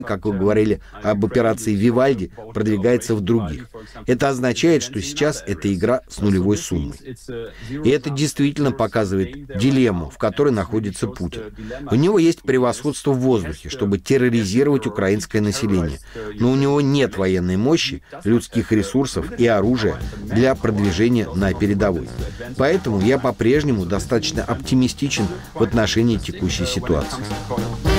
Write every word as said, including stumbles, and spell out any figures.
как вы говорили об операции Вивальди, продвигается в других. Это означает, что сейчас это игра с нулевой суммой. И это действительно показывает дилемму, в которой находится Путин. У него есть превосходство в воздухе, чтобы терроризировать украинское население, но у него нет военной мощи, людских ресурсов и оружия для продвижения на передовой. Поэтому я по-прежнему достаточно оптимистичен в отношении текущей ситуации.